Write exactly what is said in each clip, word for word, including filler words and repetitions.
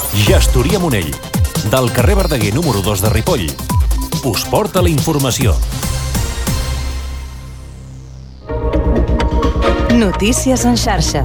Gestoria Monell, del carrer Verdaguer número dos de Ripoll, us porta la informació. Notícies en xarxa.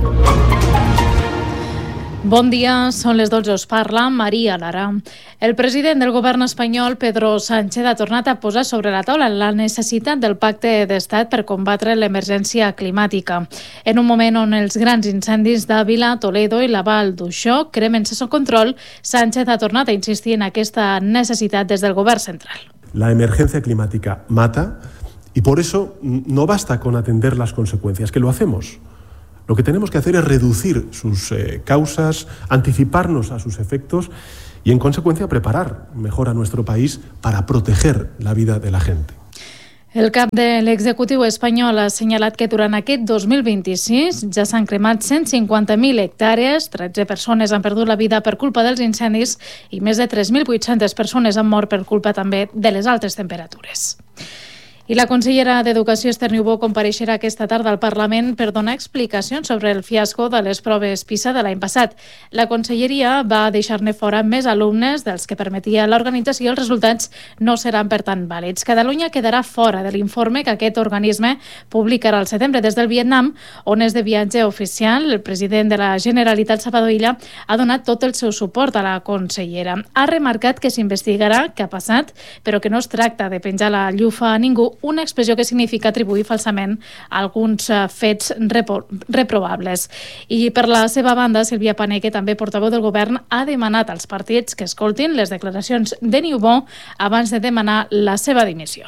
Bon dia, són les dotze, us parla Maria Lara. El president del govern espanyol, Pedro Sánchez, ha tornat a posar sobre la taula la necessitat del pacte d'estat per combatre l'emergència climàtica. En un moment on els grans incendis d'Àvila, Toledo i la Val d'Uixó cremen sense control, Sánchez ha tornat a insistir en aquesta necessitat des del govern central. La emergencia climática mata y por eso no basta con atender las consecuencias, que lo hacemos. Lo que tenemos que hacer es reducir sus eh, causas, anticiparnos a sus efectos y, en consecuencia, preparar mejor a nuestro país para proteger la vida de la gente. El cap de l'executiu espanyol ha assenyalat que durant aquest dos mil vint-i-sis ja s'han cremat cent cinquanta mil hectàrees, tretze persones han perdut la vida per culpa dels incendis i més de tres mil vuit-centes persones han mort per culpa també de les altes temperatures. I la consellera d'Educació, Esther Niubó, compareixerà aquesta tarda al Parlament per donar explicacions sobre el fiasco de les proves PISA de l'any passat. La conselleria va deixar-ne fora més alumnes dels que permetia l'organització i els resultats no seran per tant vàlids. Catalunya quedarà fora de l'informe que aquest organisme publicarà al setembre des del Vietnam, on és de viatge oficial. El president de la Generalitat, Salvador Illa, ha donat tot el seu suport a la consellera. Ha remarcat que s'investigarà què ha passat, però que no es tracta de penjar la llufa a ningú, una expressió que significa atribuir falsament alguns fets repro reprovables. I per la seva banda, Sílvia Paneque, també portaveu del govern, ha demanat als partits que escoltin les declaracions de Niubó abans de demanar la seva dimissió.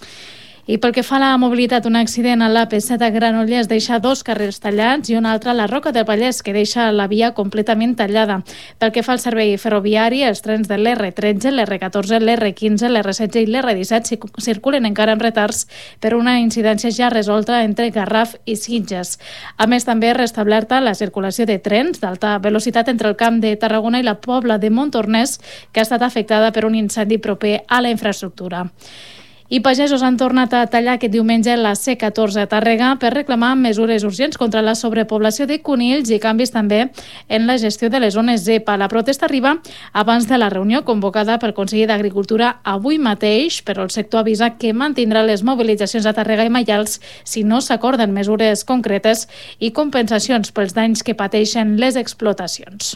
I pel que fa a la mobilitat, un accident a l'A P set a Granollers deixa dos carrers tallats i un altre a la Roca del Vallès, que deixa la via completament tallada. Pel que fa al servei ferroviari, els trens de l'R tretze, l'R catorze, l'R quinze, l'R setze i l'R disset circulen encara amb retards per una incidència ja resolta entre Garraf i Sitges. A més, també restablerta la circulació de trens d'alta velocitat entre el Camp de Tarragona i la Pobla de Montornès, que ha estat afectada per un incendi proper a la infraestructura. I pagesos han tornat a tallar aquest diumenge la C catorze a Tàrrega per reclamar mesures urgents contra la sobrepoblació de conills i canvis també en la gestió de les zones zepa. La protesta arriba abans de la reunió convocada pel conseller d'Agricultura avui mateix, però el sector avisa que mantindrà les mobilitzacions a Tàrrega i Maials si no s'acorden mesures concretes i compensacions pels danys que pateixen les explotacions.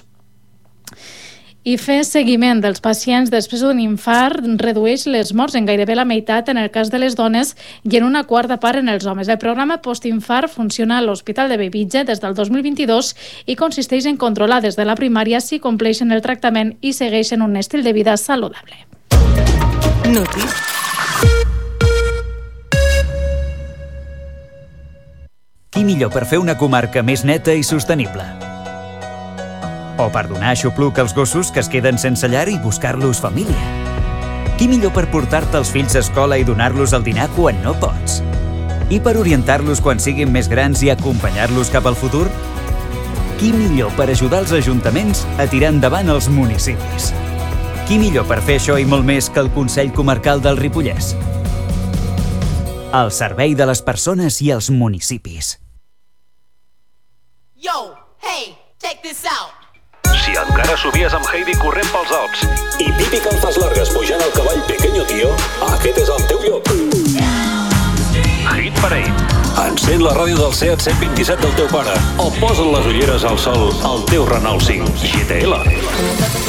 I fer seguiment dels pacients després d'un infart redueix les morts en gairebé la meitat en el cas de les dones i en una quarta part en els homes. El programa postinfart funciona a l'Hospital de Bellvitge des del dos mil vint-i-dos i consisteix en controlar des de la primària si compleixen el tractament i segueixen un estil de vida saludable. Notícies. Qui millor per fer una comarca més neta i sostenible? O per donar aixopluc als gossos que es queden sense llar i buscar-los família? Qui millor per portar-te els fills a escola i donar-los el dinar quan no pots? I per orientar-los quan siguin més grans i acompanyar-los cap al futur? Qui millor per ajudar els ajuntaments a tirar endavant els municipis? Qui millor per fer això i molt més que el Consell Comarcal del Ripollès? Al servei de les persones i els municipis. Yo, hey, check this out. Si encara subies amb Heidi corrent pels Alps i Pipi Calzas Largas pujant al cavall Pequeño Tío, aquest és el teu lloc. Hit Parade. Encén la ràdio del Seat cent vint-i-set del teu pare o posa't les ulleres al sol al teu Renault cinc G T L.